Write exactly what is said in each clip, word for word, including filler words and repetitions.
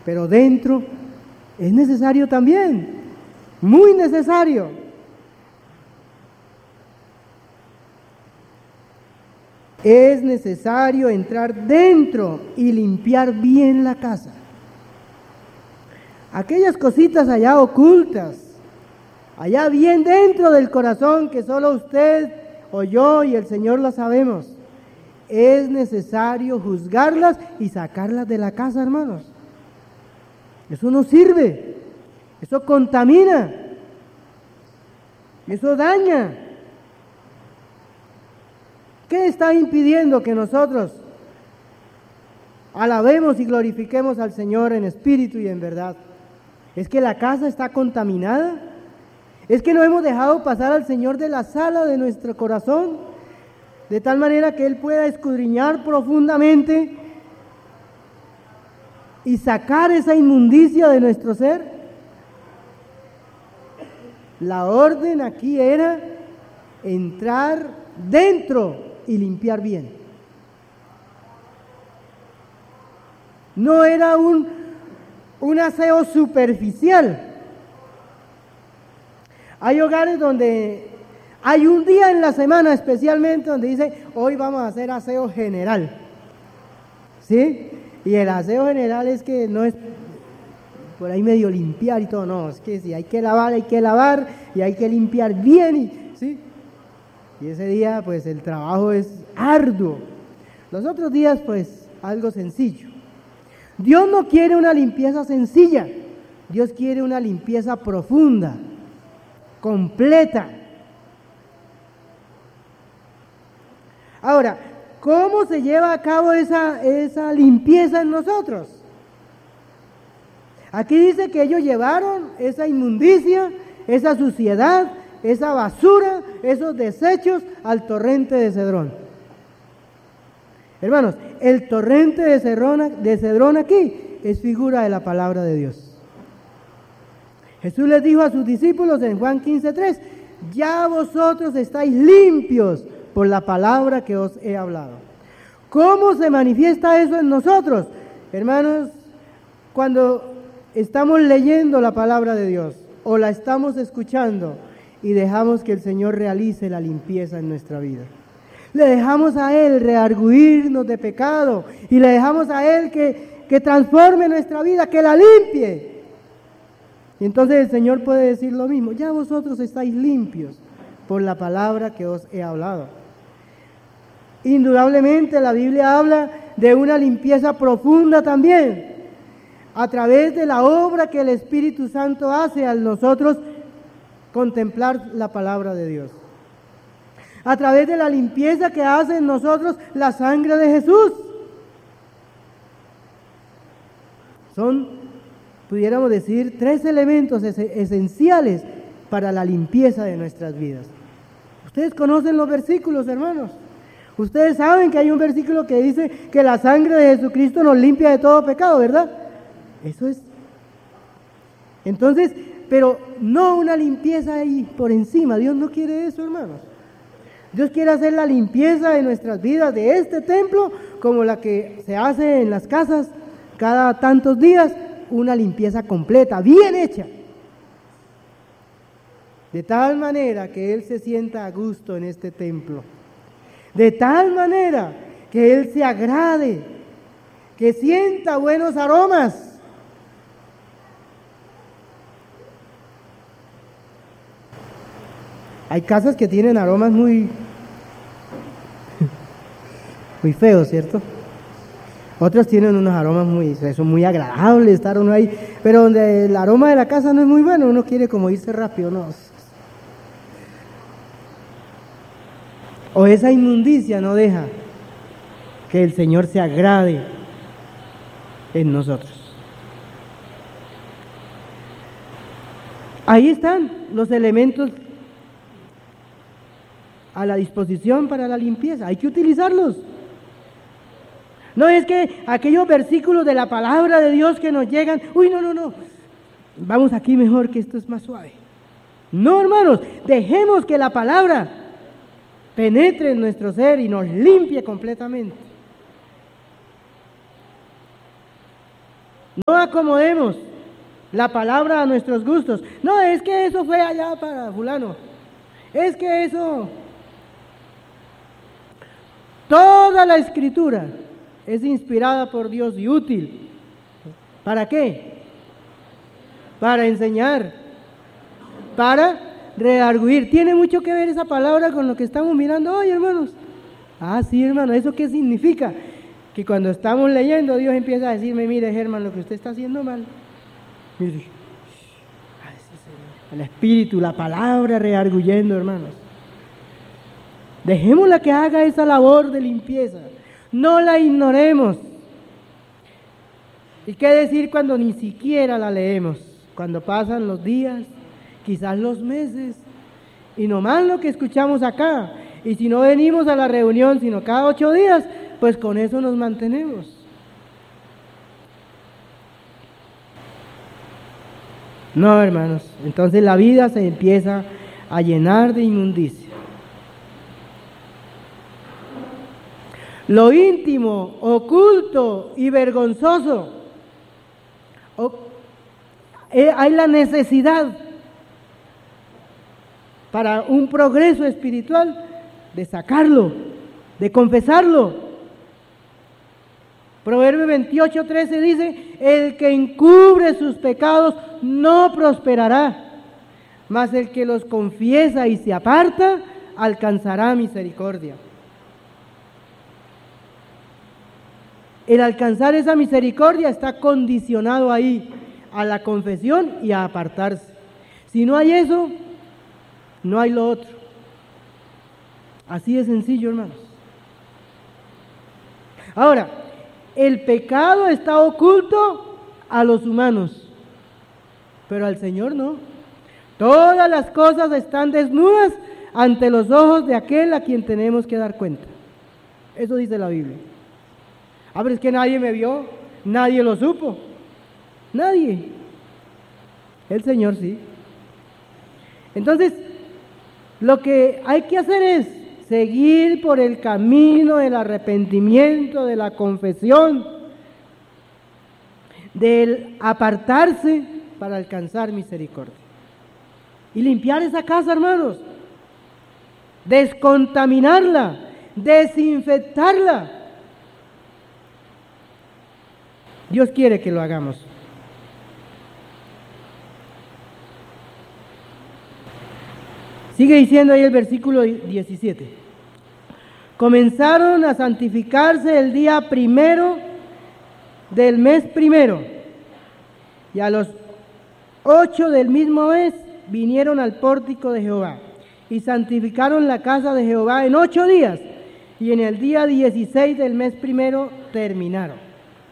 pero dentro es necesario también, muy necesario. Es necesario entrar dentro y limpiar bien la casa. Aquellas cositas allá ocultas, allá bien dentro del corazón, que solo usted o yo y el Señor las sabemos, es necesario juzgarlas y sacarlas de la casa, hermanos. Eso no sirve, eso contamina, eso daña. ¿Qué está impidiendo que nosotros alabemos y glorifiquemos al Señor en espíritu y en verdad? ¿Es que la casa está contaminada? ¿Es que no hemos dejado pasar al Señor de la sala de nuestro corazón, de tal manera que Él pueda escudriñar profundamente y sacar esa inmundicia de nuestro ser? La orden aquí era entrar dentro y limpiar bien. No era un, un aseo superficial. Hay hogares donde hay un día en la semana especialmente donde dice, hoy vamos a hacer aseo general, ¿sí? Y el aseo general es que no es por ahí medio limpiar y todo, no, es que si hay que lavar, hay que lavar y hay que limpiar bien, y, ¿sí? Y ese día pues el trabajo es arduo. Los otros días pues algo sencillo. Dios no quiere una limpieza sencilla, Dios quiere una limpieza profunda, completa. Ahora, ¿cómo se lleva a cabo esa, esa limpieza en nosotros? Aquí dice que ellos llevaron esa inmundicia, esa suciedad, esa basura, esos desechos al torrente de Cedrón. Hermanos, el torrente de Cedrón, de Cedrón aquí es figura de la palabra de Dios. Jesús les dijo a sus discípulos en Juan quince tres, ya vosotros estáis limpios por la palabra que os he hablado. ¿Cómo se manifiesta eso en nosotros? Hermanos, cuando estamos leyendo la palabra de Dios o la estamos escuchando y dejamos que el Señor realice la limpieza en nuestra vida. Le dejamos a Él reargüirnos de pecado y le dejamos a Él que, que transforme nuestra vida, que la limpie. Y entonces el Señor puede decir lo mismo, ya vosotros estáis limpios por la palabra que os he hablado. Indudablemente la Biblia habla de una limpieza profunda también, a través de la obra que el Espíritu Santo hace al nosotros contemplar la palabra de Dios. A través de la limpieza que hace en nosotros la sangre de Jesús. Son, pudiéramos decir, tres elementos es- esenciales para la limpieza de nuestras vidas. Ustedes conocen los versículos, hermanos. Ustedes saben que hay un versículo que dice que la sangre de Jesucristo nos limpia de todo pecado, ¿verdad? Eso es. Entonces, pero no una limpieza ahí por encima. Dios no quiere eso, hermanos. Dios quiere hacer la limpieza de nuestras vidas, de este templo, como la que se hace en las casas cada tantos días, una limpieza completa, bien hecha. De tal manera que Él se sienta a gusto en este templo. De tal manera que Él se agrade, que sienta buenos aromas. Hay casas que tienen aromas muy, muy feos, ¿cierto? Otras tienen unos aromas muy, son muy agradables estar uno ahí, pero donde el aroma de la casa no es muy bueno, uno quiere como irse rápido, ¿no? O esa inmundicia no deja que el Señor se agrade en nosotros. Ahí están los elementos a la disposición para la limpieza, hay que utilizarlos. No es que aquellos versículos de la palabra de Dios que nos llegan, uy, no, no, no, vamos aquí mejor que esto es más suave. No, hermanos, dejemos que la palabra penetre en nuestro ser y nos limpie completamente. No acomodemos la palabra a nuestros gustos. No, es que eso fue allá para fulano. Es que eso... Toda la Escritura es inspirada por Dios y útil. ¿Para qué? Para enseñar, para redarguir. Tiene mucho que ver esa palabra con lo que estamos mirando hoy, hermanos. Ah, sí, hermano, ¿eso qué significa? Que cuando estamos leyendo, Dios empieza a decirme, mire, Germán, lo que usted está haciendo mal. Mire, ay, sí, Señor. El Espíritu, la palabra redarguyendo, hermanos. Dejémosla que haga esa labor de limpieza. No la ignoremos. ¿Y qué decir cuando ni siquiera la leemos? Cuando pasan los días, quizás los meses, y nomás lo que escuchamos acá. Y si no venimos a la reunión, sino cada ocho días, pues con eso nos mantenemos. No, hermanos, entonces la vida se empieza a llenar de inmundicia. Lo íntimo, oculto y vergonzoso. O, eh, hay la necesidad para un progreso espiritual de sacarlo, de confesarlo. Proverbio veintiocho, trece dice, el que encubre sus pecados no prosperará, mas el que los confiesa y se aparta alcanzará misericordia. El alcanzar esa misericordia está condicionado ahí a la confesión y a apartarse. Si no hay eso, no hay lo otro. Así de sencillo, hermanos. Ahora, el pecado está oculto a los humanos, pero al Señor no. Todas las cosas están desnudas ante los ojos de aquel a quien tenemos que dar cuenta. Eso dice la Biblia. Ah, pero es que nadie me vio, nadie lo supo. Nadie. El Señor sí. Entonces, lo que hay que hacer es seguir por el camino del arrepentimiento, de la confesión, del apartarse para alcanzar misericordia. Y limpiar esa casa, hermanos. Descontaminarla, desinfectarla. Dios quiere que lo hagamos. Sigue diciendo ahí el versículo diecisiete. Comenzaron a santificarse el día primero del mes primero, y a los ocho del mismo mes vinieron al pórtico de Jehová, y santificaron la casa de Jehová en ocho días, y en el día dieciséis del mes primero terminaron.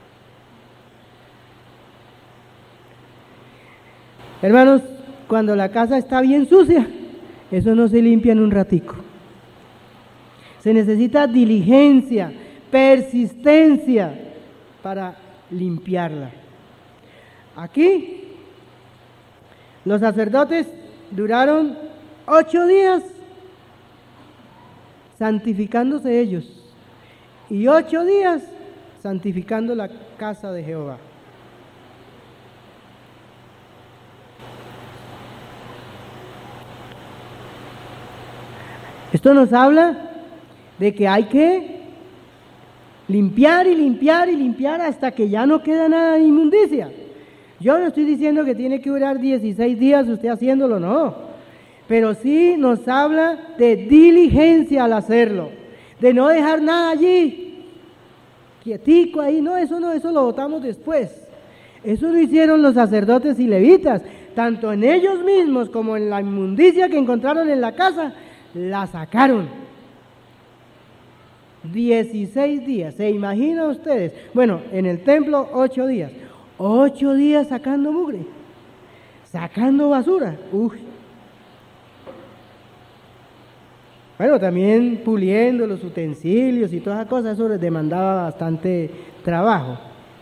Hermanos, cuando la casa está bien sucia, eso no se limpia en un ratico. Se necesita diligencia, persistencia para limpiarla. Aquí, los sacerdotes duraron ocho días santificándose ellos y ocho días santificando la casa de Jehová. Esto nos habla de que hay que limpiar y limpiar y limpiar hasta que ya no queda nada de inmundicia. Yo no estoy diciendo que tiene que durar dieciséis días usted haciéndolo, no. Pero sí nos habla de diligencia al hacerlo, de no dejar nada allí, quietico ahí. No, eso no, eso lo botamos después. Eso lo hicieron los sacerdotes y levitas, tanto en ellos mismos como en la inmundicia que encontraron en la casa. La sacaron. dieciséis días. ¿Se imaginan ustedes? Bueno, en el templo ocho días. Ocho días sacando mugre. Sacando basura. Uy. Bueno, también puliendo los utensilios y todas esas cosas. Eso les demandaba bastante trabajo.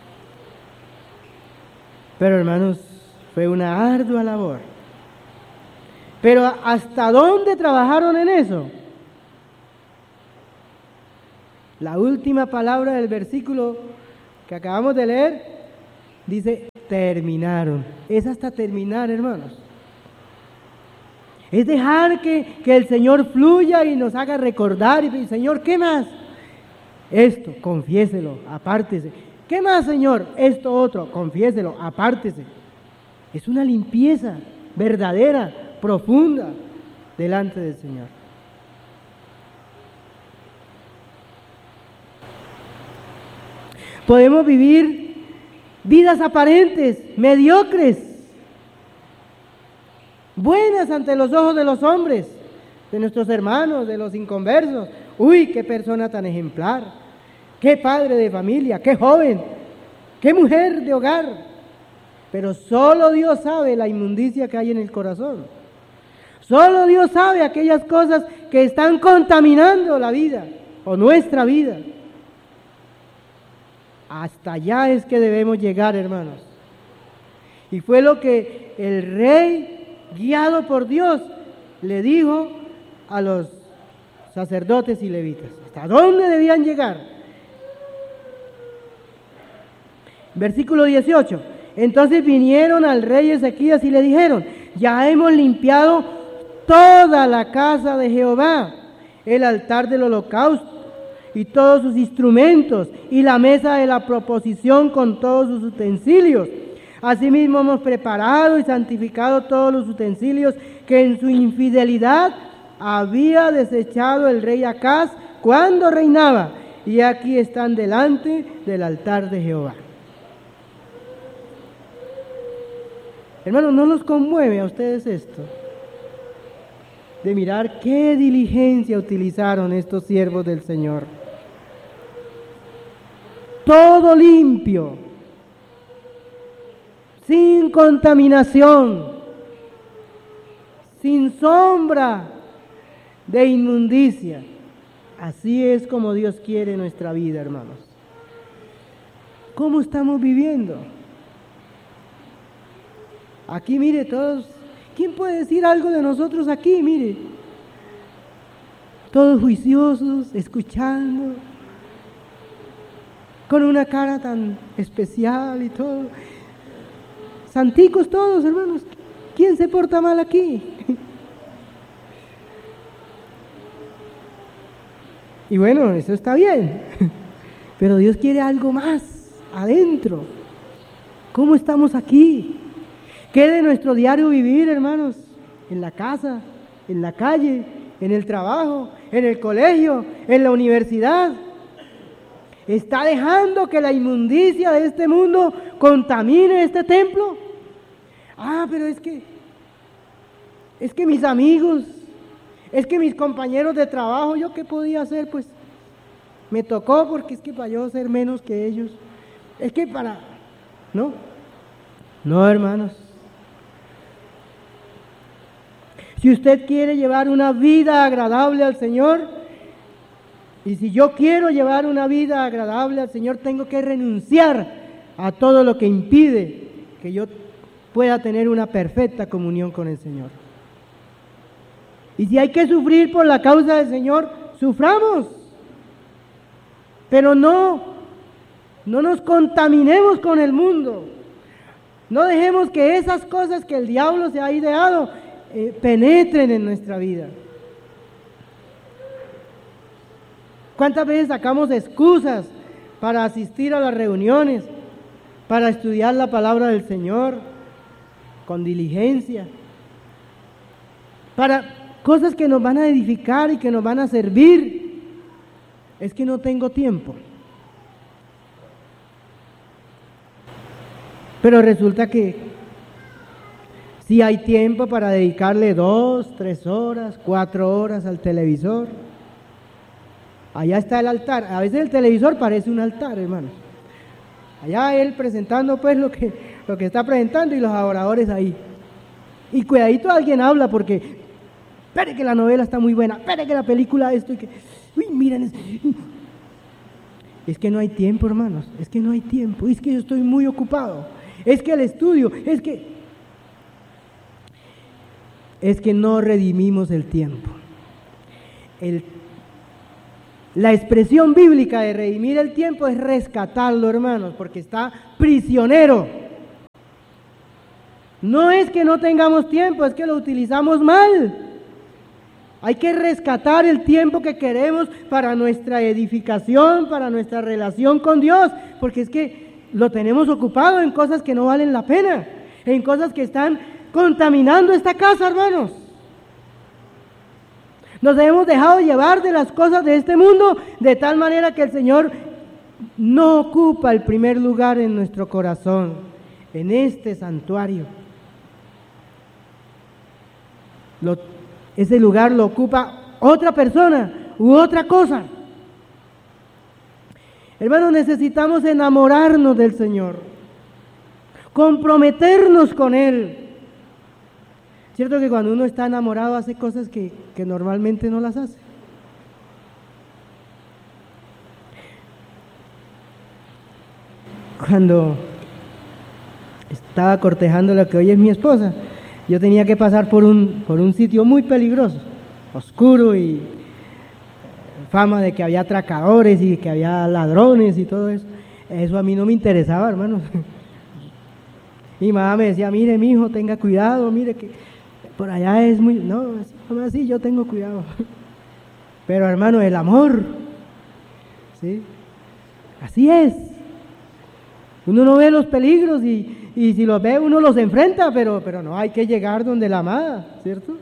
Pero hermanos, fue una ardua labor. Pero ¿hasta dónde trabajaron en eso? La última palabra del versículo que acabamos de leer dice, terminaron. Es hasta terminar, hermanos. Es dejar que, que el Señor fluya y nos haga recordar. Y Señor, ¿qué más? Esto, confiéselo, apártese. ¿Qué más, Señor? Esto otro, confiéselo, apártese. Es una limpieza verdadera, profunda, delante del Señor. Podemos vivir vidas aparentes, mediocres, buenas ante los ojos de los hombres, de nuestros hermanos, de los inconversos. Uy, qué persona tan ejemplar, qué padre de familia, qué joven, qué mujer de hogar. Pero solo Dios sabe la inmundicia que hay en el corazón. Solo Dios sabe aquellas cosas que están contaminando la vida o nuestra vida. Hasta allá es que debemos llegar, hermanos. Y fue lo que el rey, guiado por Dios, le dijo a los sacerdotes y levitas. ¿Hasta dónde debían llegar? Versículo dieciocho. Entonces vinieron al rey Ezequías y le dijeron, ya hemos limpiado toda la casa de Jehová, el altar del holocausto y todos sus instrumentos, y la mesa de la proposición con todos sus utensilios. Asimismo hemos preparado y santificado todos los utensilios que en su infidelidad había desechado el rey Acaz cuando reinaba, y aquí están delante del altar de Jehová. Hermanos, ¿no los conmueve a ustedes esto? De mirar qué diligencia utilizaron estos siervos del Señor. Todo limpio, sin contaminación, sin sombra de inmundicia. Así es como Dios quiere nuestra vida, hermanos. ¿Cómo estamos viviendo? Aquí, mire, todos, ¿quién puede decir algo de nosotros aquí? Mire, todos juiciosos, escuchando, con una cara tan especial y todo. Santicos todos, hermanos. ¿Quién se porta mal aquí? Y bueno, eso está bien, pero Dios quiere algo más adentro. ¿Cómo estamos aquí? ¿Qué de nuestro diario vivir, hermanos? En la casa, en la calle, en el trabajo, en el colegio, en la universidad. ¿Está dejando que la inmundicia de este mundo contamine este templo? Ah, pero es que, es que mis amigos, es que mis compañeros de trabajo, ¿yo qué podía hacer? Pues me tocó porque es que para yo ser menos que ellos. Es que para... No, no, hermanos. Si usted quiere llevar una vida agradable al Señor, y si yo quiero llevar una vida agradable al Señor, tengo que renunciar a todo lo que impide que yo pueda tener una perfecta comunión con el Señor. Y si hay que sufrir por la causa del Señor, suframos. Pero no, no nos contaminemos con el mundo. No dejemos que esas cosas que el diablo se ha ideado eh, penetren en nuestra vida. ¿Cuántas veces sacamos excusas para asistir a las reuniones, para estudiar la palabra del Señor con diligencia, para cosas que nos van a edificar y que nos van a servir? Es que no tengo tiempo. Pero resulta que si hay tiempo para dedicarle dos, tres horas, cuatro horas al televisor. Allá está el altar. A veces el televisor parece un altar, hermanos. Allá él presentando pues lo que, lo que está presentando y los adoradores ahí. Y cuidadito alguien habla porque, espere que la novela está muy buena, espere que la película esto y que, uy, miren. Es, es que no hay tiempo, hermanos, es que no hay tiempo, es que yo estoy muy ocupado, es que el estudio, es que, es que no redimimos el tiempo. El La expresión bíblica de redimir el tiempo es rescatarlo, hermanos, porque está prisionero. No es que no tengamos tiempo, es que lo utilizamos mal. Hay que rescatar el tiempo que queremos para nuestra edificación, para nuestra relación con Dios, porque es que lo tenemos ocupado en cosas que no valen la pena, en cosas que están contaminando esta casa, hermanos. Nos hemos dejado llevar de las cosas de este mundo de tal manera que el Señor no ocupa el primer lugar en nuestro corazón, en este santuario. Lo, ese lugar lo ocupa otra persona u otra cosa. Hermanos, necesitamos enamorarnos del Señor, comprometernos con Él. Cierto que cuando uno está enamorado hace cosas que, que normalmente no las hace. Cuando estaba cortejando la que hoy es mi esposa, yo tenía que pasar por un, por un sitio muy peligroso, oscuro y fama de que había atracadores y que había ladrones y todo eso. Eso a mí no me interesaba, hermano. Mi mamá me decía, mire, mi hijo, tenga cuidado, mire que por allá es muy... No, así, así yo tengo cuidado. Pero, hermano, el amor, ¿sí? Así es. Uno no ve los peligros y, y si los ve uno los enfrenta, pero, pero no hay que llegar donde la amada, ¿cierto?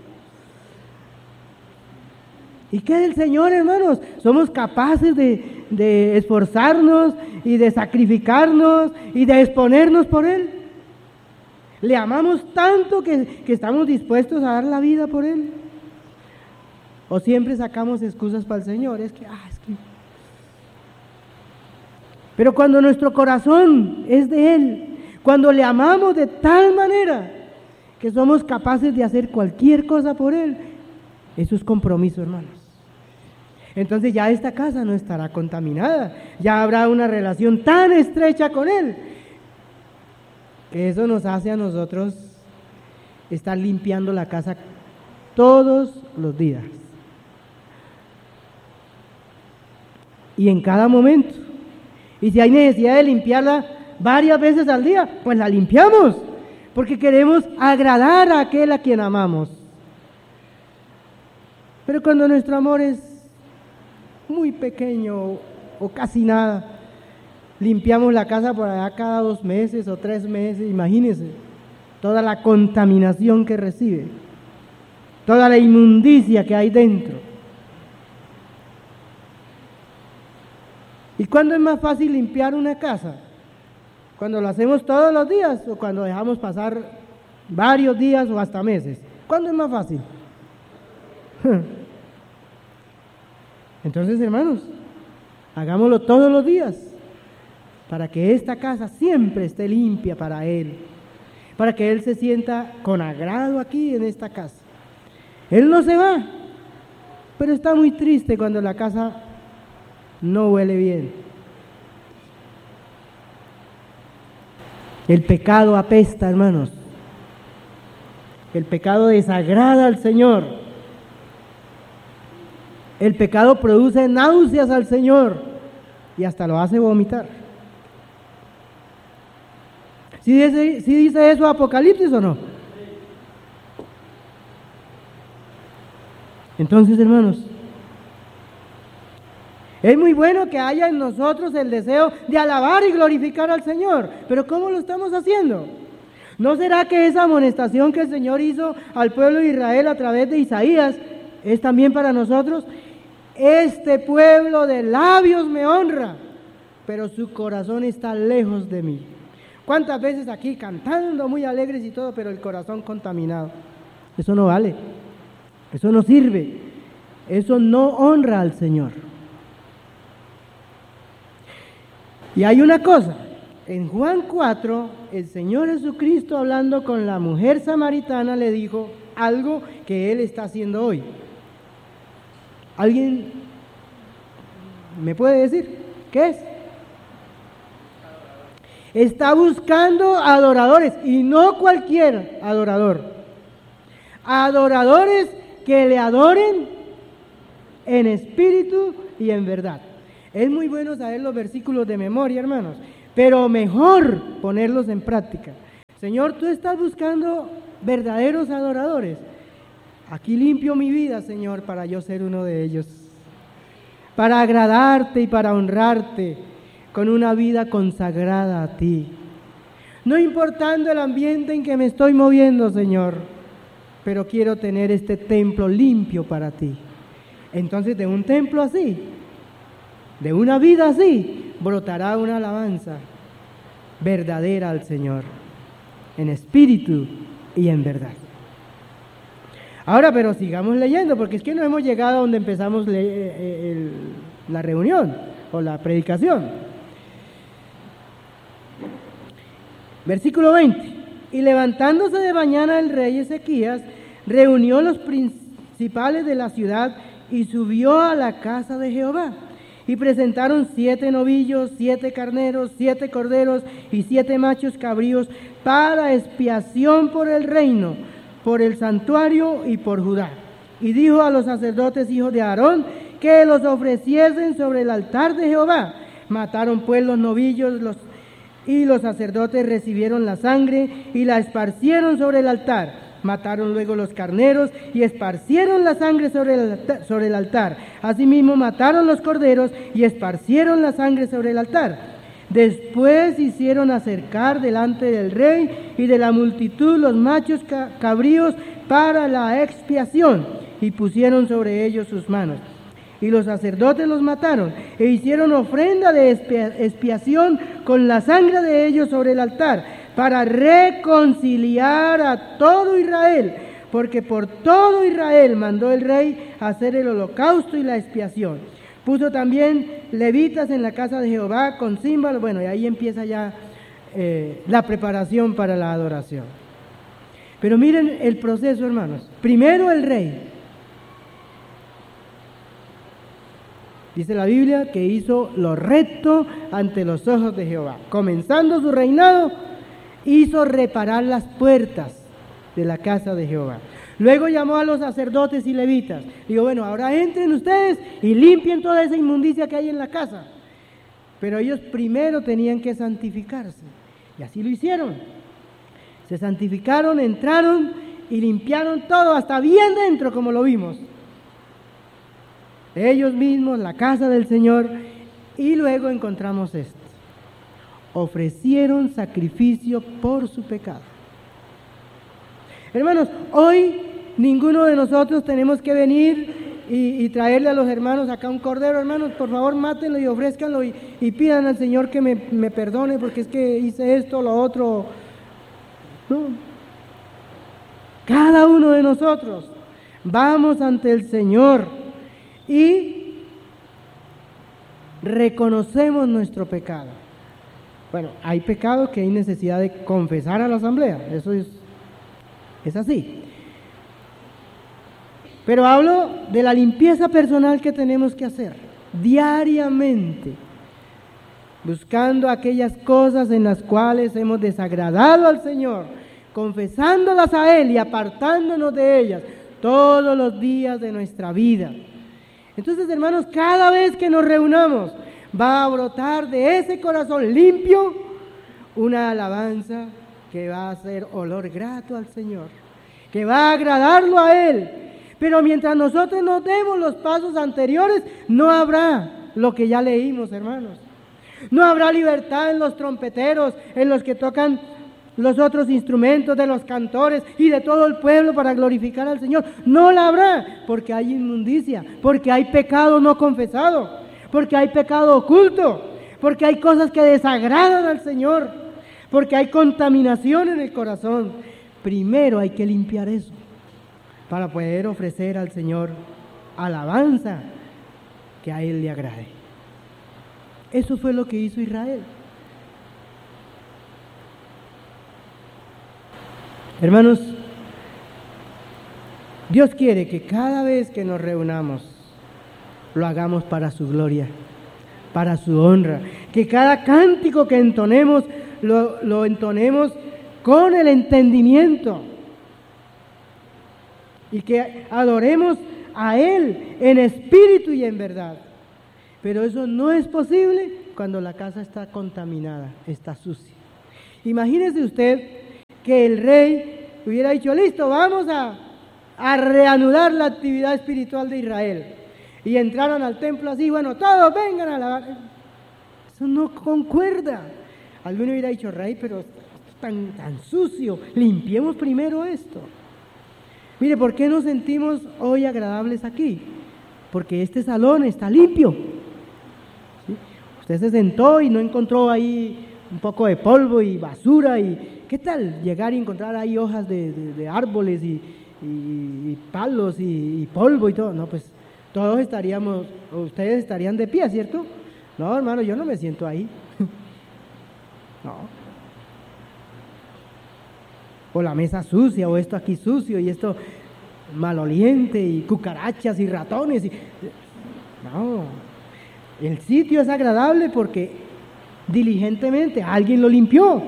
¿Y qué del Señor, hermanos? Somos capaces de, de esforzarnos y de sacrificarnos y de exponernos por Él. Le amamos tanto que, que estamos dispuestos a dar la vida por Él. O siempre sacamos excusas para el Señor. Es que, ah, es que... Pero cuando nuestro corazón es de Él, cuando le amamos de tal manera que somos capaces de hacer cualquier cosa por Él, eso es compromiso, hermanos. Entonces ya esta casa no estará contaminada, ya habrá una relación tan estrecha con Él, que eso nos hace a nosotros estar limpiando la casa todos los días. Y en cada momento. Y si hay necesidad de limpiarla varias veces al día, pues la limpiamos, porque queremos agradar a aquel a quien amamos. Pero cuando nuestro amor es muy pequeño o casi nada, limpiamos la casa por allá cada dos meses o tres meses, imagínense, toda la contaminación que recibe, toda la inmundicia que hay dentro. ¿Y cuándo es más fácil limpiar una casa? ¿Cuando lo hacemos todos los días o cuando dejamos pasar varios días o hasta meses? ¿Cuándo es más fácil? Entonces, hermanos, hagámoslo todos los días, para que esta casa siempre esté limpia para Él, para que Él se sienta con agrado aquí en esta casa. Él no se va, pero está muy triste cuando la casa no huele bien. El pecado apesta, hermanos. El pecado desagrada al Señor. El pecado produce náuseas al Señor y hasta lo hace vomitar. ¿Sí dice, sí dice eso Apocalipsis o no? Entonces, hermanos, es muy bueno que haya en nosotros el deseo de alabar y glorificar al Señor, pero ¿cómo lo estamos haciendo? ¿No será que esa amonestación que el Señor hizo al pueblo de Israel a través de Isaías es también para nosotros? Este pueblo de labios me honra, pero su corazón está lejos de mí. ¿Cuántas veces aquí cantando muy alegres y todo, pero el corazón contaminado? Eso no vale, eso no sirve, eso no honra al Señor. Y hay una cosa, en Juan cuatro, el Señor Jesucristo hablando con la mujer samaritana le dijo algo que Él está haciendo hoy. ¿Alguien me puede decir qué es? Está buscando adoradores, y no cualquier adorador. Adoradores que le adoren en espíritu y en verdad. Es muy bueno saber los versículos de memoria, hermanos, pero mejor ponerlos en práctica. Señor, tú estás buscando verdaderos adoradores. Aquí limpio mi vida, Señor, para yo ser uno de ellos. Para agradarte y para honrarte con una vida consagrada a ti. No importando el ambiente en que me estoy moviendo, Señor, pero quiero tener este templo limpio para ti. Entonces, de un templo así, de una vida así, brotará una alabanza verdadera al Señor, en espíritu y en verdad. Ahora, pero sigamos leyendo, porque es que no hemos llegado a donde empezamos le- el, la reunión o la predicación. Versículo veinte. Y levantándose de mañana el rey Ezequías, reunió los principales de la ciudad y subió a la casa de Jehová. Y presentaron siete novillos, siete carneros, siete corderos y siete machos cabríos para expiación por el reino, por el santuario y por Judá. Y dijo a los sacerdotes hijos de Aarón que los ofreciesen sobre el altar de Jehová. Mataron pues los novillos los, y los sacerdotes recibieron la sangre y la esparcieron sobre el altar. Mataron luego los carneros y esparcieron la sangre sobre el, altar, sobre el altar. Asimismo mataron los corderos y esparcieron la sangre sobre el altar. Después hicieron acercar delante del rey y de la multitud los machos cabríos para la expiación y pusieron sobre ellos sus manos. Y los sacerdotes los mataron e hicieron ofrenda de expiación con la sangre de ellos sobre el altar, para reconciliar a todo Israel, porque por todo Israel mandó el rey hacer el holocausto y la expiación. Puso también levitas en la casa de Jehová con címbalos. Bueno, y ahí empieza ya eh, la preparación para la adoración. Pero miren el proceso, hermanos. Primero el rey. Dice la Biblia que hizo lo recto ante los ojos de Jehová. Comenzando su reinado, hizo reparar las puertas de la casa de Jehová. Luego llamó a los sacerdotes y levitas. Digo, bueno, ahora entren ustedes y limpien toda esa inmundicia que hay en la casa. Pero ellos primero tenían que santificarse. Y así lo hicieron. Se santificaron, entraron y limpiaron todo, hasta bien dentro, como lo vimos. Ellos mismos, la casa del Señor. Y luego encontramos esto. Ofrecieron sacrificio por su pecado. Hermanos, hoy ninguno de nosotros tenemos que venir y, y traerle a los hermanos acá un cordero. Hermanos, por favor, mátenlo y ofrézcanlo y, y pidan al Señor que me, me perdone porque es que hice esto, lo otro. No. Cada uno de nosotros vamos ante el Señor y reconocemos nuestro pecado. Bueno, hay pecados que hay necesidad de confesar a la asamblea, eso es, es así. Pero hablo de la limpieza personal que tenemos que hacer diariamente, buscando aquellas cosas en las cuales hemos desagradado al Señor, confesándolas a Él y apartándonos de ellas todos los días de nuestra vida. Entonces, hermanos, cada vez que nos reunamos, va a brotar de ese corazón limpio una alabanza que va a ser olor grato al Señor, que va a agradarlo a Él. Pero mientras nosotros nos demos los pasos anteriores, no habrá lo que ya leímos, hermanos. No habrá libertad en los trompeteros, en los que tocan los otros instrumentos, de los cantores y de todo el pueblo para glorificar al Señor. No la habrá, porque hay inmundicia, porque hay pecado no confesado, porque hay pecado oculto, porque hay cosas que desagradan al Señor, porque hay contaminación en el corazón. Primero hay que limpiar eso para poder ofrecer al Señor alabanza que a Él le agrade. Eso fue lo que hizo Israel. Hermanos, Dios quiere que cada vez que nos reunamos lo hagamos para su gloria, para su honra, que cada cántico que entonemos lo, lo entonemos con el entendimiento y que adoremos a Él en espíritu y en verdad. Pero eso no es posible cuando la casa está contaminada, está sucia. Imagínese usted que el rey hubiera dicho, listo, vamos a, a reanudar la actividad espiritual de Israel. Y entraran al templo así, bueno, todos vengan a lavar. Eso no concuerda. Alguno hubiera dicho, rey, pero esto es tan, tan sucio, limpiemos primero esto. Mire, ¿por qué nos sentimos hoy agradables aquí? Porque este salón está limpio. ¿Sí? Usted se sentó y no encontró ahí un poco de polvo y basura. Y ¿qué tal llegar y encontrar ahí hojas de, de, de árboles y, y, y palos y, y polvo y todo? No, pues todos estaríamos, ustedes estarían de pie, ¿cierto? No, hermano, yo no me siento ahí. No. O la mesa sucia, o esto aquí sucio, y esto maloliente, y cucarachas y ratones. Y... No, el sitio es agradable porque diligentemente alguien lo limpió.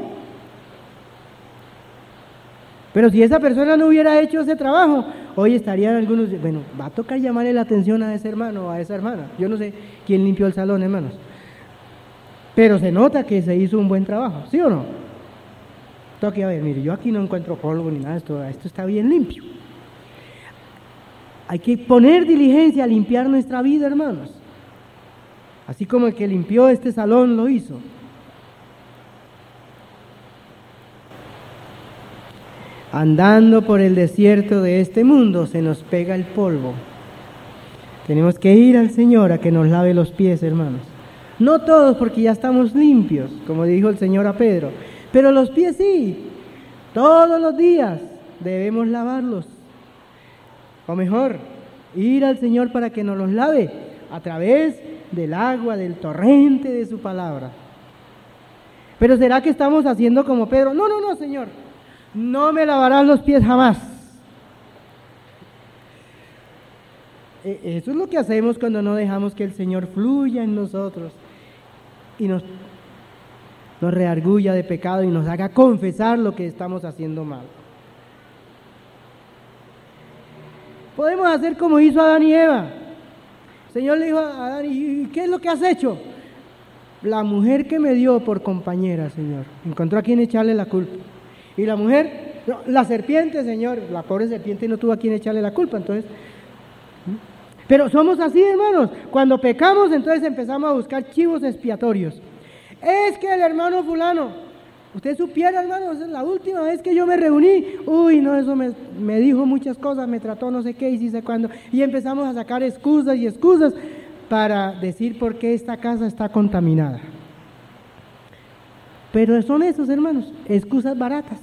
Pero si esa persona no hubiera hecho ese trabajo, hoy estarían algunos, bueno, va a tocar llamarle la atención a ese hermano o a esa hermana. Yo no sé quién limpió el salón, hermanos. Pero se nota que se hizo un buen trabajo, ¿sí o no? Toque a ver, mire, yo aquí no encuentro polvo ni nada, esto, esto está bien limpio. Hay que poner diligencia a limpiar nuestra vida, hermanos. Así como el que limpió este salón lo hizo. Andando por el desierto de este mundo se nos pega el polvo. Tenemos que ir al Señor a que nos lave los pies, hermanos. No todos, porque ya estamos limpios, como dijo el Señor a Pedro. Pero los pies sí, todos los días debemos lavarlos. O mejor, ir al Señor para que nos los lave a través del agua, del torrente de su palabra. Pero ¿será que estamos haciendo como Pedro? No, no, no, Señor, no me lavarás los pies jamás. Eso es lo que hacemos cuando no dejamos que el Señor fluya en nosotros y nos nos reargulla de pecado y nos haga confesar lo que estamos haciendo mal. Podemos hacer como hizo Adán y Eva. El Señor le dijo a Adán, ¿y qué es lo que has hecho? La mujer que me dio por compañera, Señor. Encontró a quien echarle la culpa. Y la mujer, no, la serpiente, Señor, la pobre serpiente no tuvo a quien echarle la culpa, entonces... Pero somos así, hermanos. Cuando pecamos, entonces empezamos a buscar chivos expiatorios. Es que el hermano fulano, usted supiera, hermano, esa es la última vez que yo me reuní, uy, no, eso me, me dijo muchas cosas, me trató no sé qué y sí sé cuándo, y empezamos a sacar excusas y excusas para decir por qué esta casa está contaminada. Pero son esos, hermanos, excusas baratas.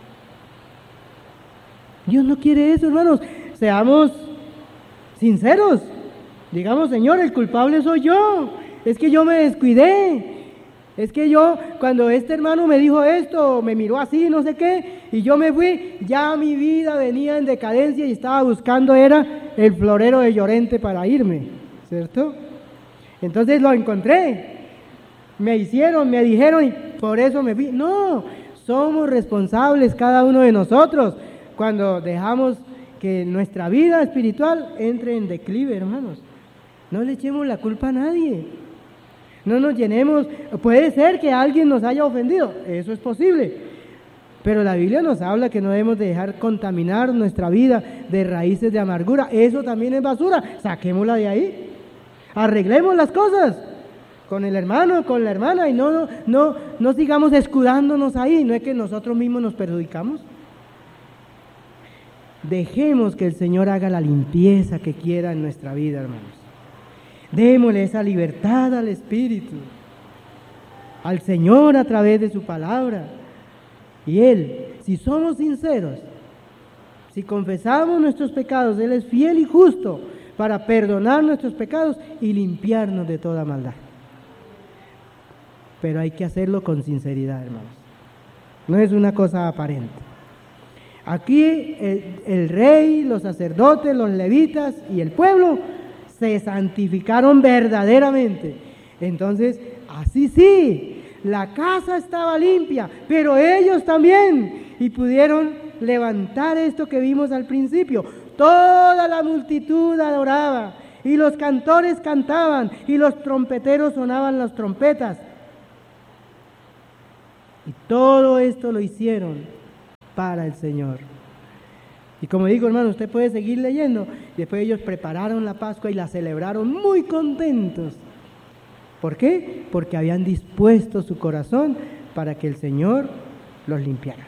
Dios no quiere eso, hermanos, seamos sinceros, digamos, Señor, el culpable soy yo, es que yo me descuidé. Es que yo, cuando este hermano me dijo esto, me miró así, no sé qué, y yo me fui, ya mi vida venía en decadencia y estaba buscando, era el florero de Llorente para irme, ¿cierto? Entonces lo encontré, me hicieron, me dijeron y por eso me fui. No, somos responsables cada uno de nosotros cuando dejamos que nuestra vida espiritual entre en declive, hermanos. No le echemos la culpa a nadie. No nos llenemos, puede ser que alguien nos haya ofendido, eso es posible, pero la Biblia nos habla que no debemos de dejar contaminar nuestra vida de raíces de amargura, eso también es basura, saquémosla de ahí, arreglemos las cosas con el hermano, con la hermana y no, no, no, no sigamos escudándonos ahí, no es que nosotros mismos nos perjudicamos. Dejemos que el Señor haga la limpieza que quiera en nuestra vida, hermanos. Démosle esa libertad al Espíritu, al Señor a través de su palabra. Y Él, si somos sinceros, si confesamos nuestros pecados, Él es fiel y justo para perdonar nuestros pecados y limpiarnos de toda maldad. Pero hay que hacerlo con sinceridad, hermanos. No es una cosa aparente. Aquí el, el rey, los sacerdotes, los levitas y el pueblo se santificaron verdaderamente. Entonces, así sí, la casa estaba limpia, pero ellos también, y pudieron levantar esto que vimos al principio. Toda la multitud adoraba, y los cantores cantaban, y los trompeteros sonaban las trompetas. Y todo esto lo hicieron para el Señor. Y como digo, hermano, usted puede seguir leyendo. Después ellos prepararon la Pascua y la celebraron muy contentos. ¿Por qué? Porque habían dispuesto su corazón para que el Señor los limpiara.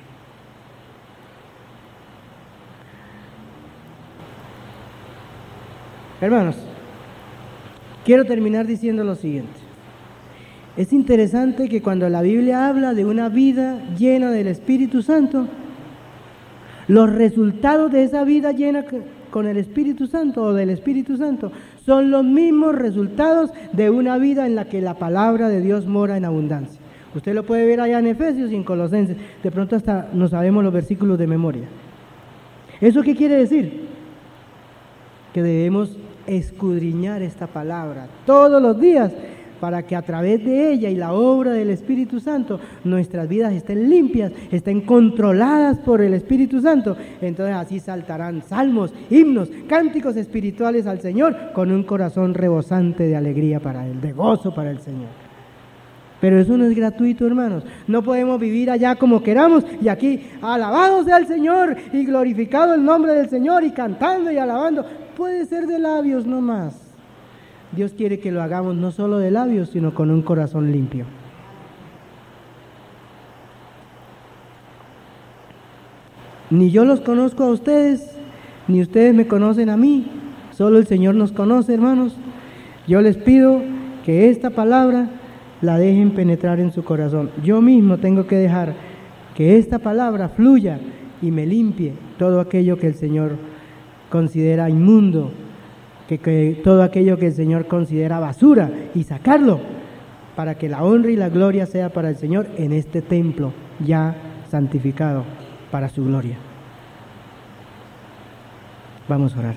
Hermanos, quiero terminar diciendo lo siguiente. Es interesante que cuando la Biblia habla de una vida llena del Espíritu Santo, los resultados de esa vida llena con el Espíritu Santo o del Espíritu Santo son los mismos resultados de una vida en la que la palabra de Dios mora en abundancia. Usted lo puede ver allá en Efesios y en Colosenses. De pronto hasta no sabemos los versículos de memoria. ¿Eso qué quiere decir? Que debemos escudriñar esta palabra todos los días para que a través de ella y la obra del Espíritu Santo nuestras vidas estén limpias, estén controladas por el Espíritu Santo. Entonces así saltarán salmos, himnos, cánticos espirituales al Señor con un corazón rebosante de alegría para Él, de gozo para el Señor. Pero eso no es gratuito, hermanos. No podemos vivir allá como queramos y aquí alabado sea el Señor y glorificado el nombre del Señor y cantando y alabando. Puede ser de labios no más. Dios quiere que lo hagamos no solo de labios, sino con un corazón limpio. Ni yo los conozco a ustedes, ni ustedes me conocen a mí. Solo el Señor nos conoce, hermanos. Yo les pido que esta palabra la dejen penetrar en su corazón. Yo mismo tengo que dejar que esta palabra fluya y me limpie todo aquello que el Señor considera inmundo, que, que todo aquello que el Señor considera basura, y sacarlo para que la honra y la gloria sea para el Señor en este templo ya santificado para su gloria. Vamos a orar.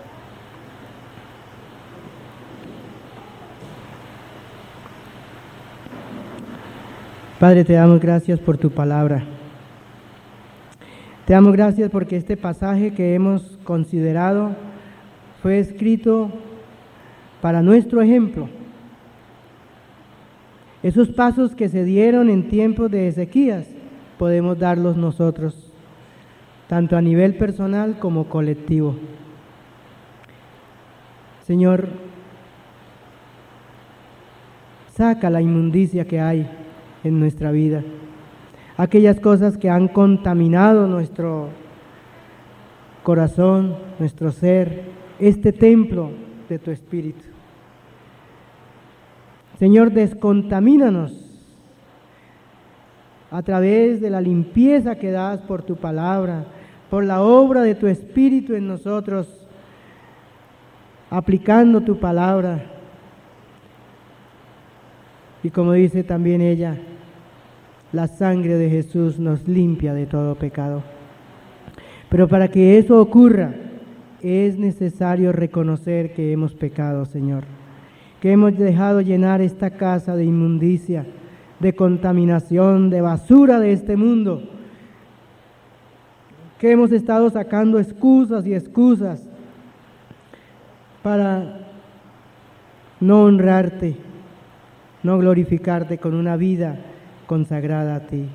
Padre, te damos gracias por tu palabra. Te damos gracias porque este pasaje que hemos considerado fue escrito para nuestro ejemplo. Esos pasos que se dieron en tiempos de Ezequías, podemos darlos nosotros, tanto a nivel personal como colectivo. Señor, saca la inmundicia que hay en nuestra vida, aquellas cosas que han contaminado nuestro corazón, nuestro ser, este templo de tu Espíritu. Señor, descontamínanos a través de la limpieza que das por tu palabra, por la obra de tu Espíritu en nosotros, aplicando tu palabra. Y como dice también ella, la sangre de Jesús nos limpia de todo pecado. Pero para que eso ocurra, es necesario reconocer que hemos pecado, Señor, que hemos dejado llenar esta casa de inmundicia, de contaminación, de basura de este mundo, que hemos estado sacando excusas y excusas para no honrarte, no glorificarte con una vida consagrada a ti.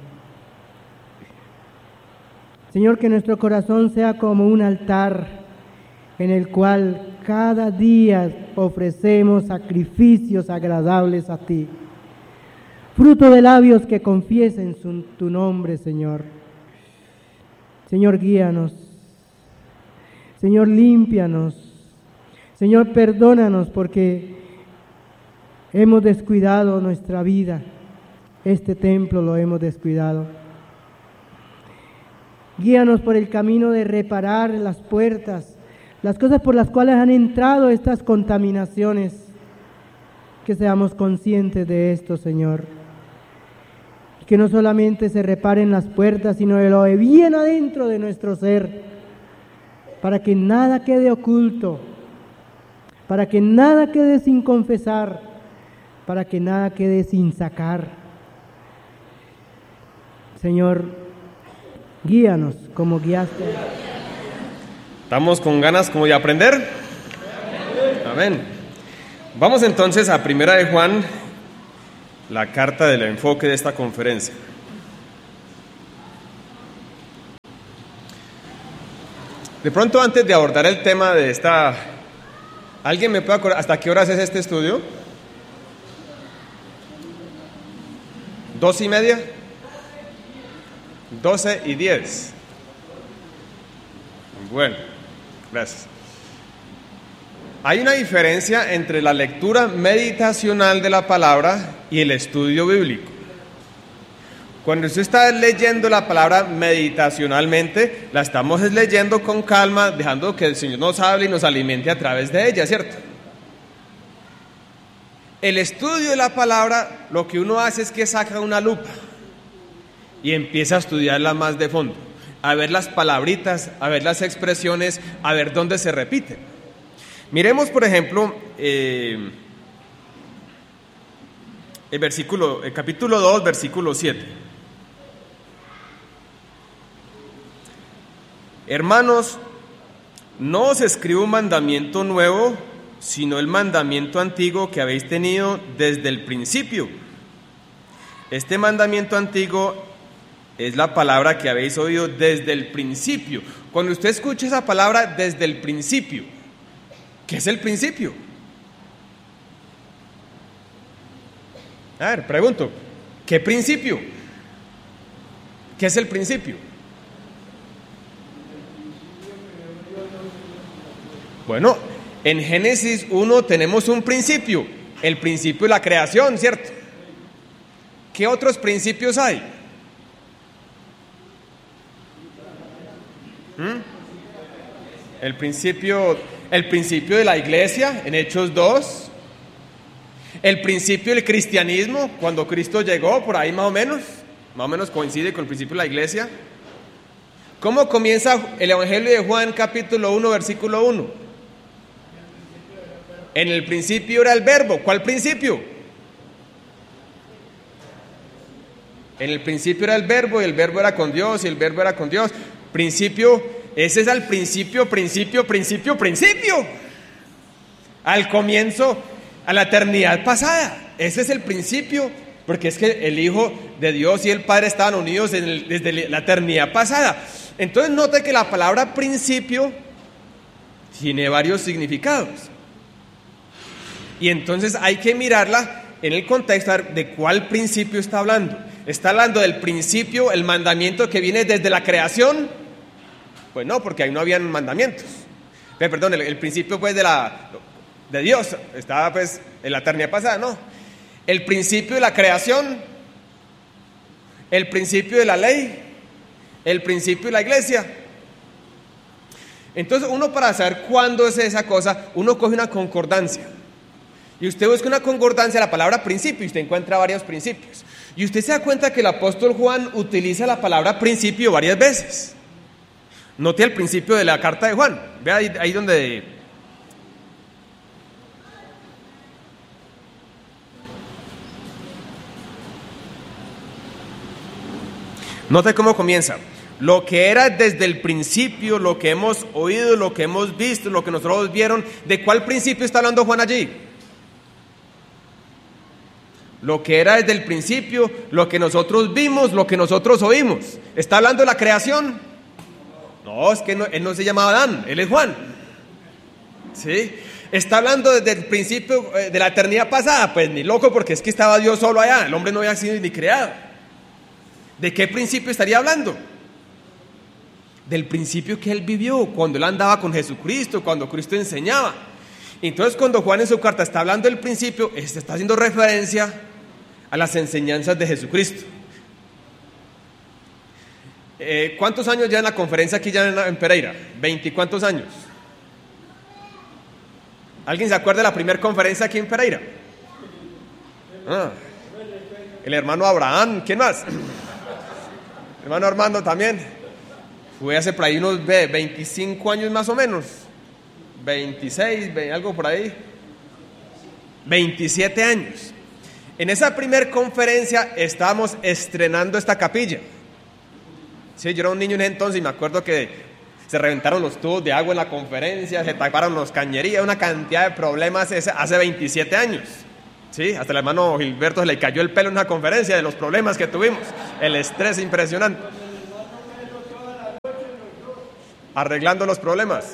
Señor, que nuestro corazón sea como un altar en el cual cada día ofrecemos sacrificios agradables a ti, fruto de labios que confiesen su, tu nombre, Señor. Señor, guíanos. Señor, límpianos. Señor, perdónanos porque hemos descuidado nuestra vida. Este templo lo hemos descuidado. Guíanos por el camino de reparar las puertas, las cosas por las cuales han entrado estas contaminaciones, que seamos conscientes de esto, Señor. Que no solamente se reparen las puertas, sino de lo de bien adentro de nuestro ser, para que nada quede oculto, para que nada quede sin confesar, para que nada quede sin sacar. Señor, guíanos como guiaste. ¿Estamos con ganas como de aprender? Amén. Amén. Vamos entonces a Primera de Juan, la carta del enfoque de esta conferencia. De pronto, antes de abordar el tema de esta, ¿alguien me puede acordar hasta qué horas es este estudio? ¿Dos y media? Doce y diez. Bueno, gracias. Hay una diferencia entre la lectura meditacional de la palabra y el estudio bíblico. Cuando usted está leyendo la palabra meditacionalmente, la estamos leyendo con calma, dejando que el Señor nos hable y nos alimente a través de ella, ¿cierto? El estudio de la palabra, lo que uno hace es que saca una lupa y empieza a estudiarla más de fondo, a ver las palabritas, a ver las expresiones, a ver dónde se repiten. Miremos, por ejemplo, eh, el versículo, el capítulo dos, versículo siete. Hermanos, no os escribo un mandamiento nuevo, sino el mandamiento antiguo que habéis tenido desde el principio. Este mandamiento antiguo es la palabra que habéis oído desde el principio. Cuando usted escucha esa palabra desde el principio, ¿qué es el principio? A ver, pregunto, ¿qué principio? ¿Qué es el principio? Bueno, en Génesis uno tenemos un principio, el principio de la creación, ¿cierto? ¿Qué otros principios hay? ¿Mm? El principio, el principio de la iglesia en Hechos dos, el principio del cristianismo cuando Cristo llegó, por ahí más o menos, más o menos coincide con el principio de la iglesia. ¿Cómo comienza el Evangelio de Juan, capítulo uno, versículo uno? En el principio era el verbo. ¿Cuál principio? En el principio era el verbo y el verbo era con Dios y el verbo era con Dios. Principio, ese es al principio, principio, principio, principio. Al comienzo, a la eternidad pasada. Ese es el principio, porque es que el Hijo de Dios y el Padre estaban unidos en el, desde la eternidad pasada. Entonces note que la palabra principio tiene varios significados. Y entonces hay que mirarla en el contexto de cuál principio está hablando. ¿Está hablando del principio, el mandamiento que viene desde la creación? Pues no, porque ahí no habían mandamientos. Eh, perdón, el, el principio pues de la de Dios estaba pues en la eternidad pasada, no. El principio de la creación, el principio de la ley, el principio de la iglesia. Entonces uno, para saber cuándo es esa cosa, uno coge una concordancia. Y usted busca una concordancia de la palabra principio y usted encuentra varios principios. Y usted se da cuenta que el apóstol Juan utiliza la palabra principio varias veces. Note el principio de la carta de Juan. Vea ahí, ahí donde... Note cómo comienza. Lo que era desde el principio, lo que hemos oído, lo que hemos visto, lo que nosotros vieron. ¿De cuál principio está hablando Juan allí? Lo que era desde el principio, lo que nosotros vimos, lo que nosotros oímos. ¿Está hablando de la creación? No, es que no, él no se llama Adán, él es Juan. ¿Sí? ¿Está hablando desde el principio de la eternidad pasada? Pues ni loco, porque es que estaba Dios solo allá, el hombre no había sido ni creado. ¿De qué principio estaría hablando? Del principio que él vivió, cuando él andaba con Jesucristo, cuando Cristo enseñaba. Entonces, cuando Juan en su carta está hablando del principio, está haciendo referencia a las enseñanzas de Jesucristo. Eh, ¿Cuántos años ya en la conferencia aquí ya en, en Pereira? ¿Veinticuántos años? ¿Alguien se acuerda de la primera conferencia aquí en Pereira? Ah, el hermano Abraham, ¿quién más? El hermano Armando también. Fue hace por ahí unos veinticinco años más o menos. veintiséis, algo por ahí. veintisiete años. En esa primera conferencia estábamos estrenando esta capilla. Sí, yo era un niño en ese entonces y me acuerdo que se reventaron los tubos de agua en la conferencia, se taparon los cañerías, una cantidad de problemas hace veintisiete años. Sí, hasta el hermano Gilberto se le cayó el pelo en una conferencia de los problemas que tuvimos, el estrés impresionante. Arreglando los problemas.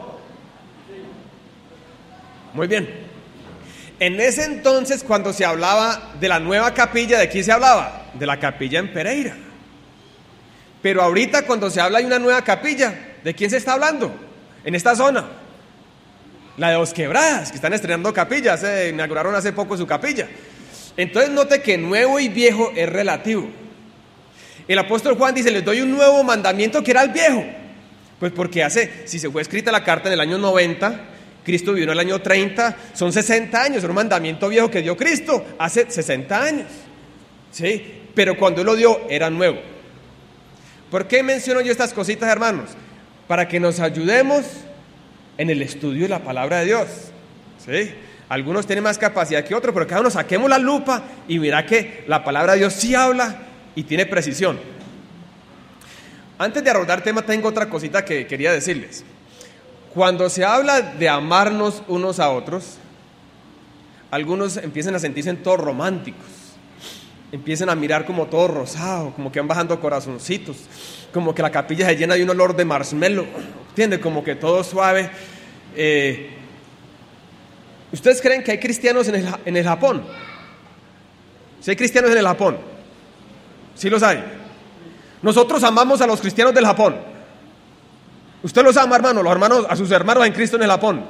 Muy bien. En ese entonces, cuando se hablaba de la nueva capilla, ¿de quién se hablaba? De la capilla en Pereira. Pero ahorita, cuando se habla de una nueva capilla, ¿de quién se está hablando? En esta zona. La de Dos Quebradas, que están estrenando capillas, se inauguraron hace poco su capilla. Entonces note que nuevo y viejo es relativo. El apóstol Juan dice, les doy un nuevo mandamiento que era el viejo. Pues porque hace, si se fue escrita la carta en el año noventa, Cristo vivió en el año treinta, son sesenta años, era un mandamiento viejo que dio Cristo hace sesenta años. ¿Sí? Pero cuando Él lo dio, era nuevo. ¿Por qué menciono yo estas cositas, hermanos? Para que nos ayudemos en el estudio de la palabra de Dios. ¿Sí? Algunos tienen más capacidad que otros, pero cada uno saquemos la lupa y verá que la palabra de Dios sí habla y tiene precisión. Antes de abordar tema, tengo otra cosita que quería decirles. Cuando se habla de amarnos unos a otros, algunos empiezan a sentirse todos románticos, empiezan a mirar como todo rosado, como que van bajando corazoncitos, como que la capilla se llena de un olor de marshmallow, ¿entiende? Como que todo suave. Eh, ¿Ustedes creen que hay cristianos en el, en el Japón? ¿Sí hay cristianos en el Japón? ¿Sí los hay? Nosotros amamos a los cristianos del Japón. ¿Usted los ama, hermano? Los hermanos, a sus hermanos en Cristo en el Japón.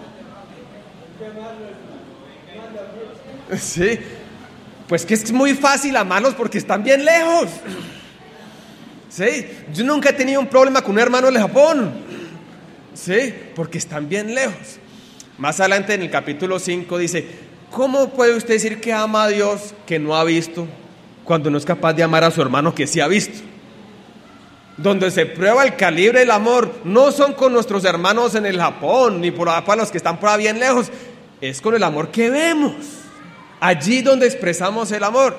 Sí, pues que es muy fácil amarlos porque están bien lejos. Sí, yo nunca he tenido un problema con un hermano del Japón. Sí, porque están bien lejos. Más adelante en el capítulo cinco dice, ¿cómo puede usted decir que ama a Dios que no ha visto cuando no es capaz de amar a su hermano que sí ha visto? Donde se prueba el calibre del amor no son con nuestros hermanos en el Japón, ni por para los que están por ahí bien lejos, es con el amor que vemos, allí donde expresamos el amor.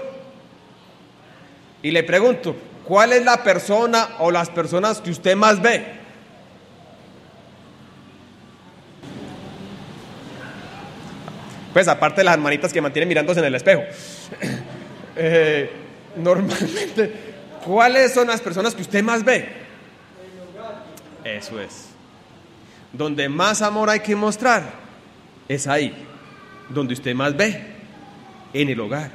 Y le pregunto, ¿cuál es la persona o las personas que usted más ve? Pues aparte de las hermanitas que mantienen mirándose en el espejo. eh, normalmente, ¿cuáles son las personas que usted más ve? Eso es. Donde más amor hay que mostrar, es ahí, donde usted más ve, en el hogar.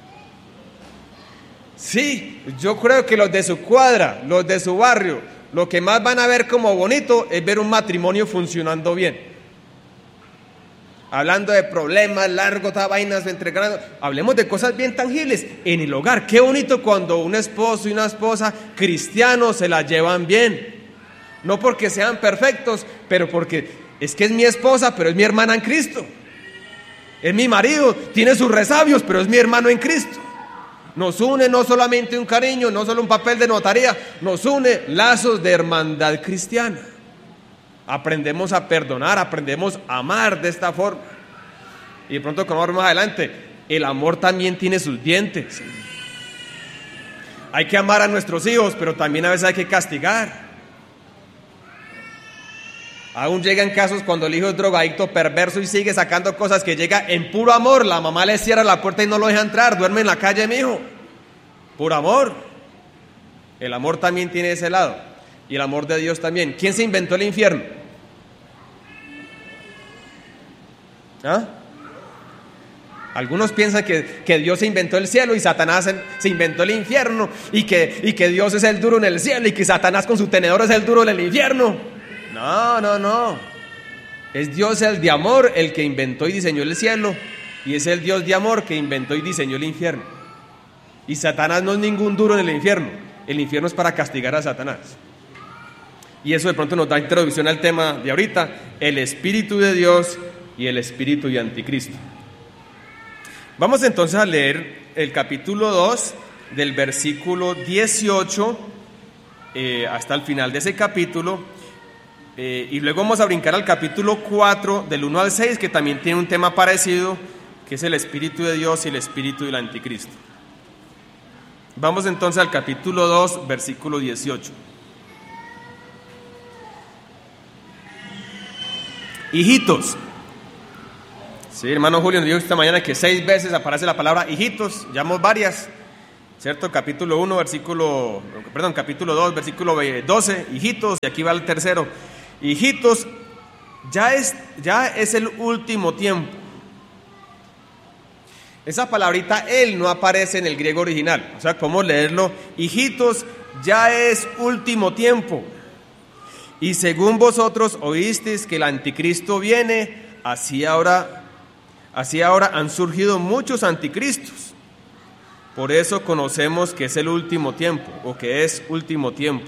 Sí, yo creo que los de su cuadra, los de su barrio, lo que más van a ver como bonito es ver un matrimonio funcionando bien. Hablando de problemas largos, vainas entre grandes, hablemos de cosas bien tangibles en el hogar. Qué bonito cuando un esposo y una esposa cristianos se la llevan bien. No porque sean perfectos, pero porque es que es mi esposa, pero es mi hermana en Cristo. Es mi marido, tiene sus resabios, pero es mi hermano en Cristo. Nos une no solamente un cariño, no solo un papel de notaría, nos une lazos de hermandad cristiana. Aprendemos a perdonar, aprendemos a amar de esta forma. Y de pronto, como más adelante, el amor también tiene sus dientes. Hay que amar a nuestros hijos, pero también a veces hay que castigar. Aún llegan casos cuando el hijo es drogadicto, perverso y sigue sacando cosas, que llega en puro amor. La mamá le cierra la puerta y no lo deja entrar. Duerme en la calle, mi hijo. Puro amor. El amor también tiene ese lado. Y el amor de Dios también. ¿Quién se inventó el infierno? ¿Ah? Algunos piensan que, que Dios se inventó el cielo y Satanás en, se inventó el infierno, y que, y que Dios es el duro en el cielo y que Satanás con su tenedor es el duro en el infierno. No, no, no. Es Dios el de amor el que inventó y diseñó el cielo, y es el Dios de amor que inventó y diseñó el infierno. Y Satanás no es ningún duro en el infierno. El infierno es para castigar a Satanás. Y eso de pronto nos da introducción al tema de ahorita, el Espíritu de Dios y el Espíritu de Anticristo. Vamos entonces a leer el capítulo dos, del versículo dieciocho eh, hasta el final de ese capítulo, eh, y luego vamos a brincar al capítulo cuatro, del uno al seis, que también tiene un tema parecido, que es el Espíritu de Dios y el Espíritu del Anticristo. Vamos entonces al capítulo dos, versículo dieciocho. hijitos. Sí, hermano Julio nos dijo esta mañana que seis veces aparece la palabra hijitos, llamamos varias, ¿cierto? Capítulo uno, versículo, perdón, capítulo dos, versículo doce, hijitos, y aquí va el tercero. Hijitos, ya es, ya es el último tiempo. Esa palabrita él no aparece en el griego original, o sea, ¿cómo leerlo? Hijitos, ya es último tiempo. Y según vosotros oísteis que el anticristo viene, así ahora, así ahora han surgido muchos anticristos. Por eso conocemos que es el último tiempo, o que es último tiempo.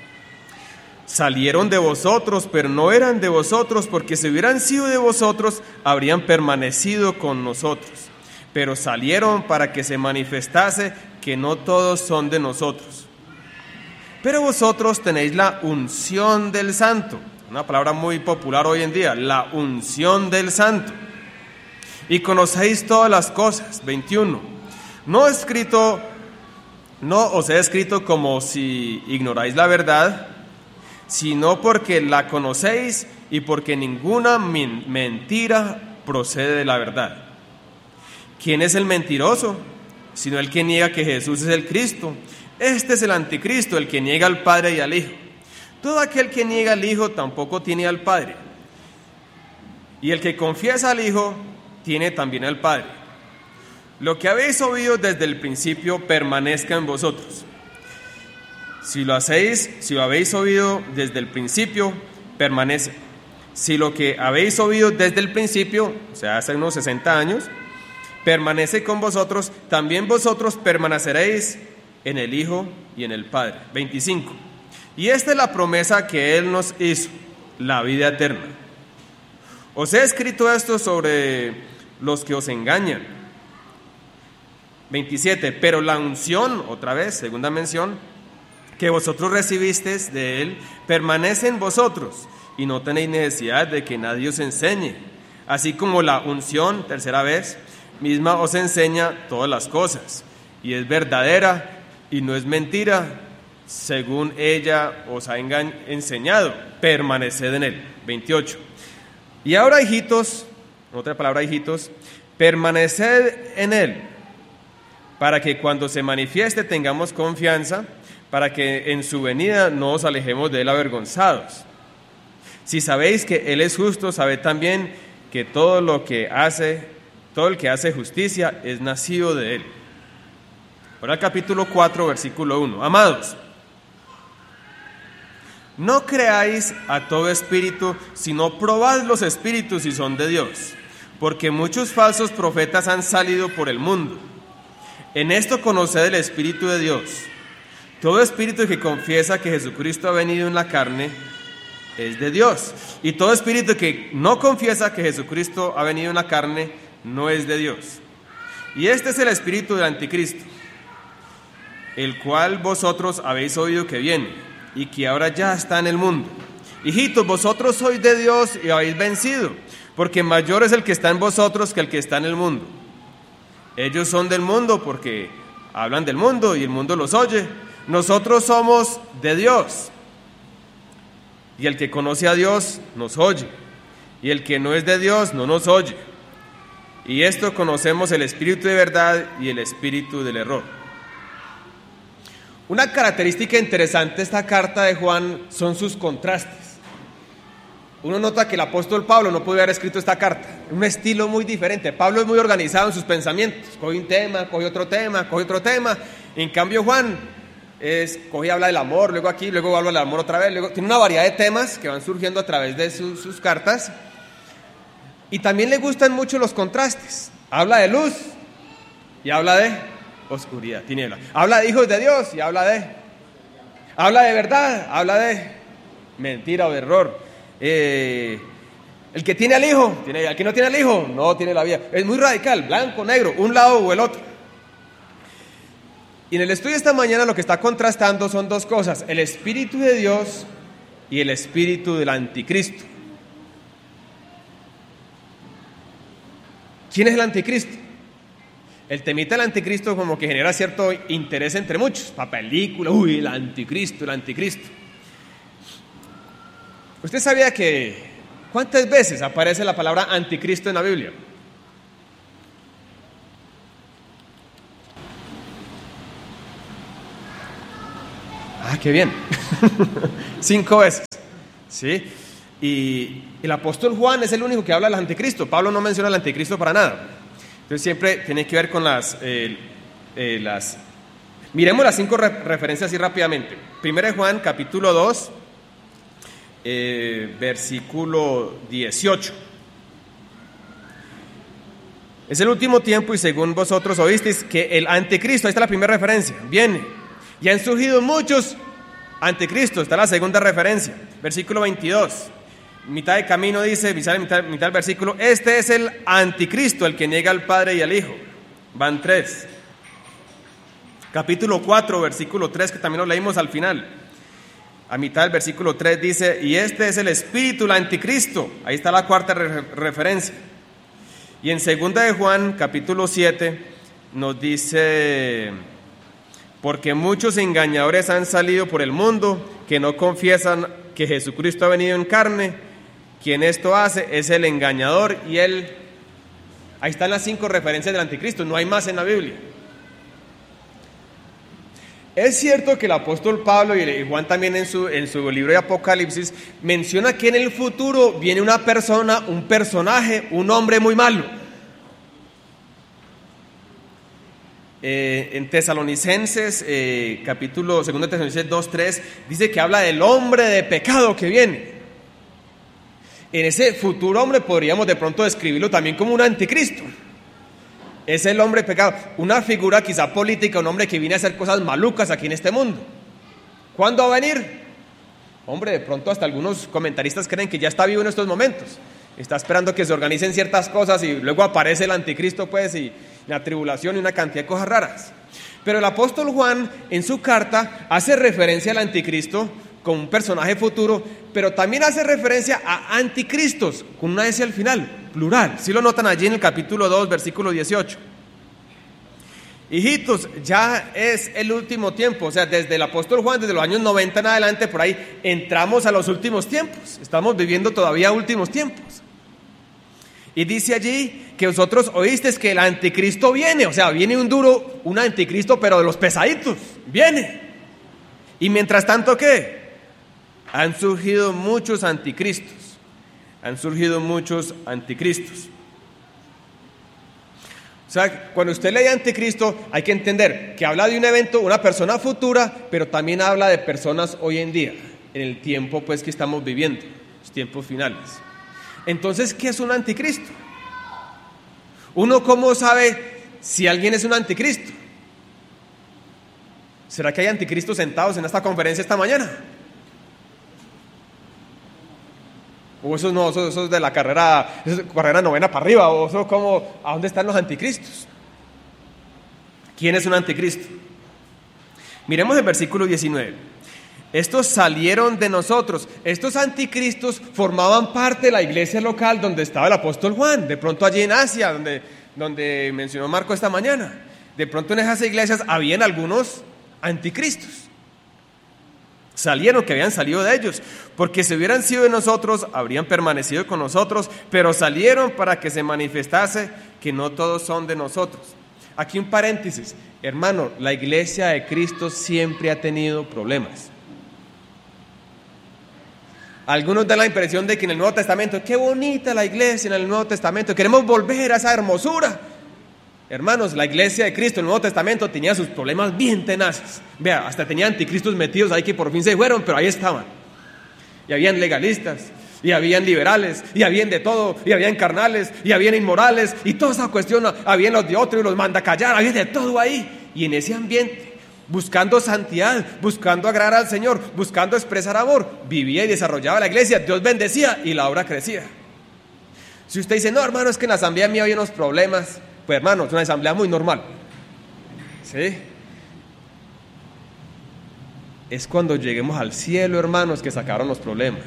Salieron de vosotros, pero no eran de vosotros, porque si hubieran sido de vosotros, habrían permanecido con nosotros. Pero salieron para que se manifestase que no todos son de nosotros. Pero vosotros tenéis la unción del Santo, una palabra muy popular hoy en día, la unción del Santo. Y conocéis todas las cosas. veintiuno. No he escrito, no os he escrito como si ignoráis la verdad, sino porque la conocéis y porque ninguna min- mentira procede de la verdad. ¿Quién es el mentiroso? Sino el que niega que Jesús es el Cristo. Este es el anticristo, el que niega al Padre y al Hijo. Todo aquel que niega al Hijo tampoco tiene al Padre. Y el que confiesa al Hijo tiene también al Padre. Lo que habéis oído desde el principio permanezca en vosotros. Si lo hacéis, si lo habéis oído desde el principio, permanece. Si lo que habéis oído desde el principio, o sea, hace unos sesenta años, permanece con vosotros, también vosotros permaneceréis en el Hijo y en el Padre. veinticinco. Y esta es la promesa que Él nos hizo, la vida eterna. Os he escrito esto sobre los que os engañan. veintisiete. Pero la unción, otra vez, segunda mención, que vosotros recibisteis de Él, permanece en vosotros, y no tenéis necesidad de que nadie os enseñe. Así como la unción, tercera vez, misma os enseña todas las cosas, y es verdadera y no es mentira, según ella os ha engañ- enseñado, permaneced en Él. veintiocho. Y ahora, hijitos, otra palabra, hijitos, permaneced en Él, para que cuando se manifieste tengamos confianza, para que en su venida no os alejemos de Él avergonzados. Si sabéis que Él es justo, sabed también que todo lo que hace, todo el que hace justicia es nacido de Él. Ahora el capítulo cuatro, versículo uno. Amados, no creáis a todo espíritu, sino probad los espíritus si son de Dios, porque muchos falsos profetas han salido por el mundo. En esto conoced el Espíritu de Dios. Todo espíritu que confiesa que Jesucristo ha venido en la carne es de Dios, y todo espíritu que no confiesa que Jesucristo ha venido en la carne no es de Dios. Y este es el espíritu del anticristo, el cual vosotros habéis oído que viene, y que ahora ya está en el mundo. Hijitos, vosotros sois de Dios y habéis vencido, porque mayor es el que está en vosotros que el que está en el mundo. Ellos son del mundo porque hablan del mundo y el mundo los oye. Nosotros somos de Dios, y el que conoce a Dios nos oye, y el que no es de Dios no nos oye. Y esto conocemos el espíritu de verdad y el espíritu del error. Una característica interesante de esta carta de Juan son sus contrastes. Uno nota que el apóstol Pablo no pudo haber escrito esta carta, un estilo muy diferente. Pablo es muy organizado en sus pensamientos, coge un tema, coge otro tema, coge otro tema. En cambio Juan es, coge y habla del amor, luego aquí, luego habla del amor otra vez, luego tiene una variedad de temas que van surgiendo a través de sus, sus cartas. Y también le gustan mucho los contrastes. Habla de luz y habla de oscuridad, tiniebla. Habla de hijos de Dios y habla de... Habla de verdad, habla de mentira o de error. Eh, el que tiene al hijo, tiene, el que no tiene al hijo, no tiene la vida. Es muy radical, blanco, negro, un lado o el otro. Y en el estudio de esta mañana lo que está contrastando son dos cosas: el espíritu de Dios y el espíritu del anticristo. ¿Quién es el anticristo? El temita del anticristo como que genera cierto interés entre muchos. Para película, uy, el anticristo, el anticristo. ¿Usted sabía que ¿Cuántas veces aparece la palabra anticristo en la Biblia? Ah, qué bien. Cinco veces. ¿Sí? Y el apóstol Juan es el único que habla del anticristo. Pablo no menciona el anticristo para nada. Entonces siempre tiene que ver con las... Eh, eh, las... Miremos las cinco re- referencias así rápidamente. Primero de Juan, capítulo dos, eh, versículo dieciocho. Es el último tiempo y según vosotros oísteis que el anticristo, ahí está la primera referencia, viene. Y han surgido muchos anticristos, está la segunda referencia, versículo veintidós. Mitad de camino dice, mitad, mitad, mitad del versículo, este es el anticristo, el que niega al Padre y al Hijo. Van tres. Capítulo cuatro, versículo tres, que también lo leímos al final. A mitad del versículo tres dice, y este es el espíritu, el anticristo. Ahí está la cuarta re- referencia. Y en segunda de Juan, capítulo siete, nos dice, porque muchos engañadores han salido por el mundo, que no confiesan que Jesucristo ha venido en carne. Quien esto hace es el engañador y él... Ahí están las cinco referencias del anticristo, no hay más en la Biblia. Es cierto que el apóstol Pablo y Juan también en su, en su libro de Apocalipsis menciona que en el futuro viene una persona, un personaje, un hombre muy malo. Eh, en Tesalonicenses, eh, capítulo segundo de Tesalonicenses dos, tres, dice que habla del hombre de pecado que viene. En ese futuro hombre podríamos de pronto describirlo también como un anticristo. Es el hombre pecado, una figura quizá política, un hombre que viene a hacer cosas malucas aquí en este mundo. ¿Cuándo va a venir? Hombre, de pronto hasta algunos comentaristas creen que ya está vivo en estos momentos. Está esperando que se organicen ciertas cosas y luego aparece el anticristo, pues, y la tribulación y una cantidad de cosas raras. Pero el apóstol Juan en su carta hace referencia al anticristo como un personaje futuro, pero también hace referencia a anticristos, con una S al final, plural. Si lo notan allí en el capítulo dos, versículo dieciocho. Hijitos, ya es el último tiempo, o sea, desde el apóstol Juan, desde los años noventa en adelante, por ahí, entramos a los últimos tiempos. Estamos viviendo todavía últimos tiempos. Y dice allí que vosotros oísteis que el anticristo viene, o sea, viene un duro, un anticristo, pero de los pesaditos, viene. Y mientras tanto, ¿qué? Han surgido muchos anticristos, han surgido muchos anticristos. O sea, cuando usted lee anticristo, hay que entender que habla de un evento, una persona futura, pero también habla de personas hoy en día, en el tiempo pues que estamos viviendo, los tiempos finales. Entonces, ¿qué es un anticristo? ¿Uno cómo sabe si alguien es un anticristo? ¿Será que hay anticristos sentados en esta conferencia esta mañana? O eso no, eso, eso es de la carrera, eso es carrera novena para arriba, o eso como, ¿a dónde están los anticristos? ¿Quién es un anticristo? Miremos el versículo diecinueve. Estos salieron de nosotros, estos anticristos formaban parte de la iglesia local donde estaba el apóstol Juan, de pronto allí en Asia, donde, donde mencionó Marco esta mañana. De pronto en esas iglesias habían algunos anticristos. Salieron, que habían salido de ellos, porque si hubieran sido de nosotros, habrían permanecido con nosotros, pero salieron para que se manifestase que no todos son de nosotros. Aquí un paréntesis, hermano, la iglesia de Cristo siempre ha tenido problemas. Algunos dan la impresión de que en el Nuevo Testamento, qué bonita la iglesia en el Nuevo Testamento, queremos volver a esa hermosura. Hermanos, la iglesia de Cristo en el Nuevo Testamento tenía sus problemas bien tenaces. Vea, hasta tenía anticristos metidos ahí que por fin se fueron, pero ahí estaban. Y habían legalistas, y habían liberales, y habían de todo, y habían carnales, y habían inmorales, y toda esa cuestión, habían los de otro y los manda callar, había de todo ahí. Y en ese ambiente, buscando santidad, buscando agradar al Señor, buscando expresar amor, vivía y desarrollaba la iglesia. Dios bendecía y la obra crecía. Si usted dice, no hermano, es que en la asamblea mía hay unos problemas, pues hermano, es una asamblea muy normal. ¿Sí? Es cuando lleguemos al cielo, hermanos, que sacaron los problemas.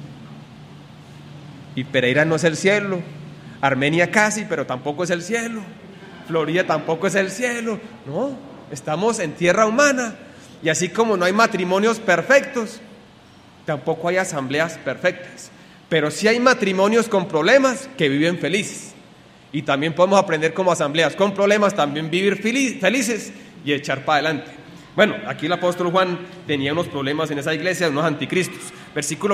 Y Pereira no es el cielo, Armenia casi, pero tampoco es el cielo, Florida tampoco es el cielo. No, estamos en tierra humana. Y así como no hay matrimonios perfectos, tampoco hay asambleas perfectas. pero sí hay matrimonios con problemas que viven felices. Y también podemos aprender como asambleas con problemas también vivir felices y echar para adelante. Bueno, aquí el apóstol Juan tenía unos problemas en esa iglesia, unos anticristos. Versículo